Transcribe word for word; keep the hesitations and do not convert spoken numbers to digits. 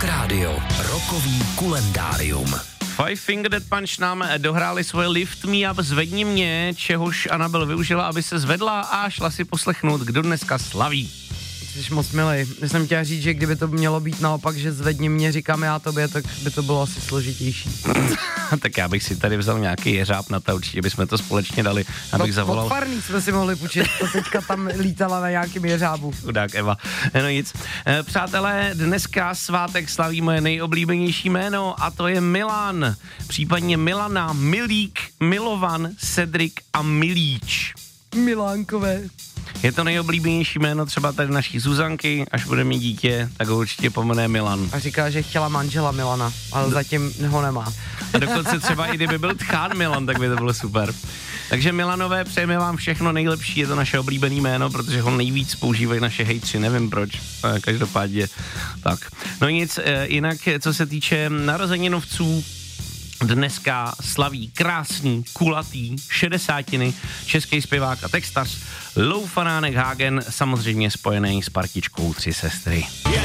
Rock Radio, rokový kulendárium. Five Finger Death Punch nám dohráli svoje Lift Me Up, zvedni mě, čehož Anabel využila, aby se zvedla a šla si poslechnout, kdo dneska slaví. Jsi moc milej. Já jsem chtěl říct, že kdyby to mělo být naopak, že zvedni mě, říkám já tobě, tak by to bylo asi složitější. Tak já bych si tady vzal nějaký jeřáb na to, určitě bychom to společně dali, abych no, zavolal. Od Farný jsme si mohli půjčit, to teďka tam lítala na nějakým jeřábu. Chudák Eva. No nic. Přátelé, dneska svátek slaví moje nejoblíbenější jméno a to je Milan. Případně Milana, Milík, Milovan, Cedric a Milíč. Milánkové. Je to nejoblíbenější jméno třeba tady naší Zuzanky, až bude mít dítě, tak ho určitě pomene Milan. A říká, že chtěla manžela Milana, ale no. Zatím ho nemá. A dokonce třeba i kdyby byl tchán Milan, tak by to bylo super. Takže Milanové, přejeme vám všechno nejlepší, je to naše oblíbené jméno, protože ho nejvíc používají naše hejtři, nevím proč, každopádně tak. No nic, jinak co se týče narozeninovců, dneska slaví krásný, kulatý, šedesátiny, český zpěvák a textař Lou Fanánek Hagen, samozřejmě spojený s partičkou Tři sestry.